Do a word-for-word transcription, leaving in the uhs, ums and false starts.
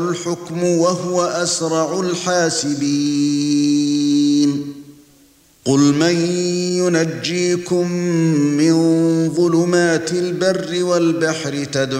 الحكم وهو أسرع الحاسبين قل من ينجيكم من ظلمات البر والبحر تدعون